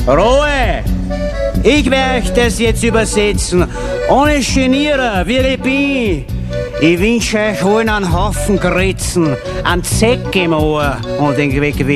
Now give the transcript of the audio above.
Ruhe! Ich werde euch das jetzt übersetzen. Ohne Genieren, wie ich bin. Ich wünsche euch allen einen Haufen Gritzen, einen Zeck im Ohr und den